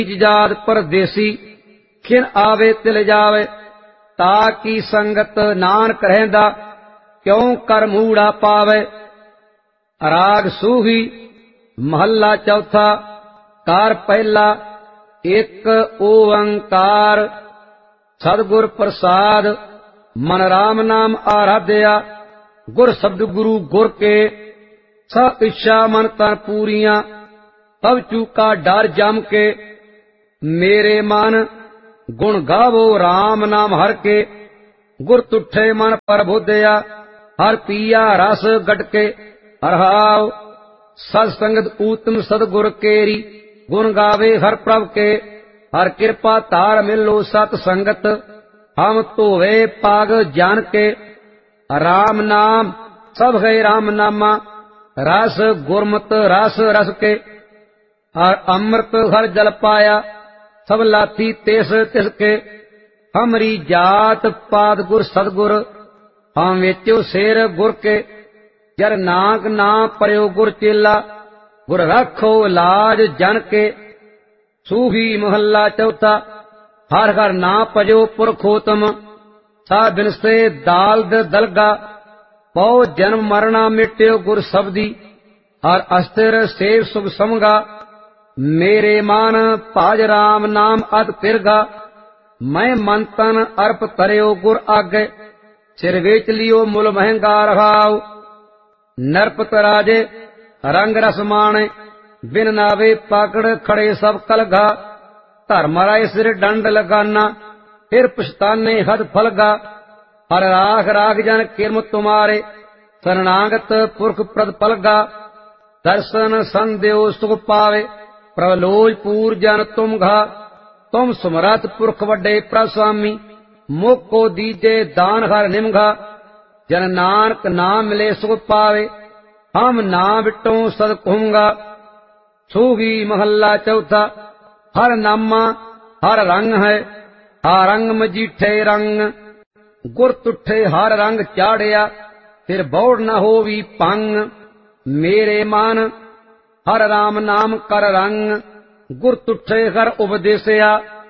जात परदेसी खिन आवे तिल जावे ताकि संगत नानक रहंदा क्यों कर मूड़ा पावे। राग सूही महला चौथा कार पहला एक ओंकार सतगुर प्रसाद मन राम नाम आराध्या गुर शब्द गुरु गुर के सब इच्छा मन तन पूरियां तब चूका डर जम के। मेरे मन गुण गावो राम नाम हर के गुर तुठे मन पर बोधया हर पिया रस गटके हरहाव। सत्संगत उत्तम सदगुर केरी गुण गावे हर प्रभ के हर कृपा तार मिलो सत संगत हम धोवे पाग जान के। राम नाम सब है राम नामा रस गुरमत रस रस के और अमृत हर जल पाया सब लाथी तेस तिसके। हमरी जात पाद गुर सदगुर हम वेचो शेर गुर के जर नाक ना परयो गुर चेला गुर रखो लाज जन के। सूही महला चौथा हर हर ना पजो पुरखोतम सा बिनसे दाल्द दलगा पौ जन्म मरना मिट्यो गुर शब्दी हर अस्थिर सेव सुख समगा। मेरे मान पाज राम नाम अत पिरगा मैं मन तन अर्प तरयो गुर आगे सिर वेच लियो मुल महंगा रहाव। नरपत राजे रंग रस माणे बिन नावे पाकड़ खड़े सब कलगा धर्म राय सिर डंड लगाना फिर पछताने हद फलगा। हर राख राख जन किरम तुम्हारे शरणागत पुरख प्रद पलगा दर्शन संदेव सुख पावे प्रलोज पूर जन तुम घा। तुम सुमरत पुरख वड्डे प्रस्वामी मुख को दीजे दान हर निमघा। जन नानक नाम मिले सुख पावे हम ना बिटो सद कहूंगा। सूही महला चौथा हर नामा हर रंग है हर रंग मजीठे रंग गुर तुठे हर रंग चाड़िया फिर बौड़ न होवी पंग। मेरे मन हर राम नाम कर रंग गुर तुठे हर उपदेसया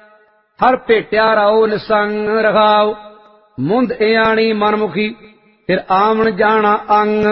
हर भेट्या राओ निसंग रखाओ। मुंद एयाणी मनमुखी फिर आवन जाना अंग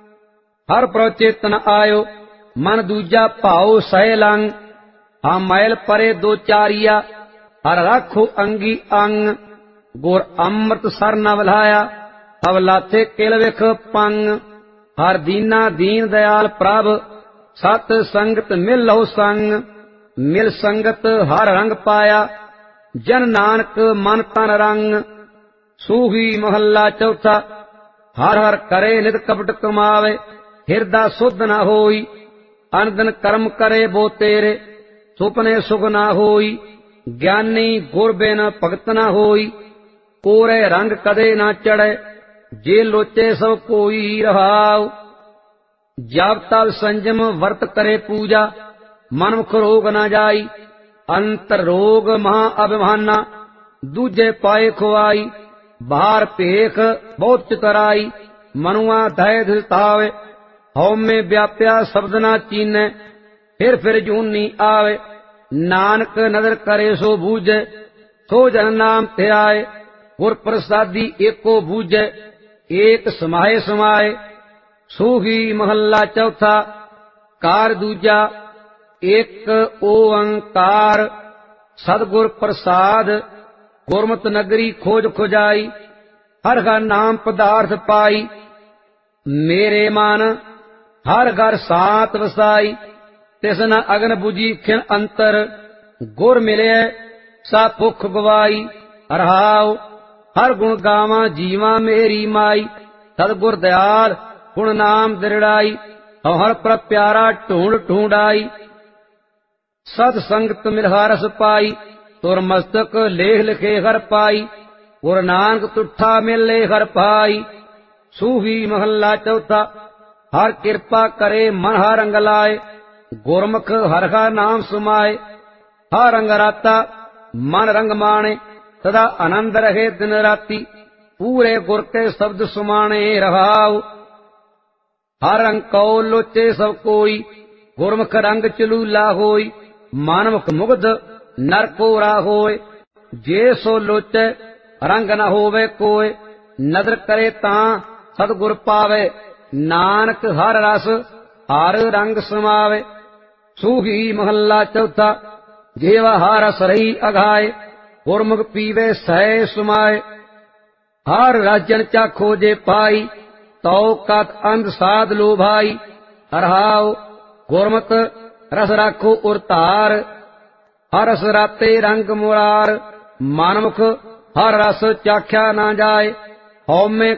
हर प्रचेतन आयो मन दूजा भाओ सह लंग। हम मैल परे दो चारिया हर राखो अंगी अंग गुर अमृत सर न वलाया अब लाथे किल विख पंग। हर दीना दीन दयाल प्रभ सत संगत मिल लो संग मिल संगत हर रंग पाया जन नानक मन तन रंग। सूही महला चौथा हर हर करे नित कपट कमावे हिरदा सुध न होई अनदन कर्म करे बो तेरे सुपने सुख न होई। ज्ञानी गुर बिन भगत न होई कोरे रंग कदे न चढ़े जे लोचे सब कोई रहाव। जब तब संजम वर्त करे पूजा मनमुख रोग न जाई अंतर रोग महा अभिमाना दूजे पाए खुआई। बाहर पेख बहुत चितराई मनुआ दय धितावे हौ में व्याप्या शब्द न चीने फिर जूनी आवे। नानक नदर करे सो बूझे सो जन नाम ध्याए गुर प्रसादी एको बूझे एक समाये समाये। सूही महला चौथा कार दूजा एक ओंकार सतगुर प्रसाद गुरमत नगरी खोज खोजाई हर घर नाम पदार्थ पाई। मेरे मन हर घर सात वसाई तिस न अगन बुझी खिन अंतर गुर मिले सा भुख गवाई। रहाव हर गुण गावा जीवा मेरी माई सतगुर दयाल गुण नाम दृढ़ाई हर पर प्यारा ढूंढ ढूंढाई। सत संगत मिलहा रस पाई तुर मस्तक लेख लिखे हर पाई गुर नानक तुठा मिले हर पाई। सूही महला चौथा हर कृपा करे मन हर रंग लाए गुरमुख हर का नाम सुमाए। हर रंग राता मन रंग माणे सदा आनंद रहे दिन राती पूरे गुर के शब्द सुमाने रहाव। हर रंग कौ लोचे सब कोई गुरमुख रंग चलूला होई मानमुख मुग्ध ਨਰ ਕੋਰਾ ਹੋਏ। ਜੇ ਸੋ ਲੋਚੈ ਰੰਗ ਨ ਹੋਵੇ ਕੋਇ। ਨਦਰ ਕਰੇ ਤਾਂ ਸਤਿਗੁਰ ਪਾਵੇ। ਨਾਨਕ ਹਰ ਰਸ ਹਰ ਰੰਗ ਸਮਾਵੇ। ਸੂਹੀ ਮਹੱਲਾ ਚੌਥਾ। ਜੇਵਾ ਹਰ ਰਸ ਰਹੀ ਅਘਾਏ। ਗੁਰਮੁਖ ਪੀਵੇ ਸਹਿ ਸੁਮਾਏ। ਹਰ ਰਾਜਨ ਚਾਖੋ ਜੇ ਪਾਈ। ਤਉ ਕਤ ਅੰਧ ਸਾਧ ਲੋ ਭਾਈ। ਰਹਾਉ ਗੁਰਮਤਿ ਰਸ ਰਾਖੋ ਉਰ ਧਾਰ। ਹਰ ਰਸ ਰਾਤੇ ਰੰਗ ਮੁਰਾਰ। ਮਨਮੁਖ ਹਰ ਰਸ ਚਾਖਿਆ ਨਾ ਜਾਏ। ਹਉਮੈ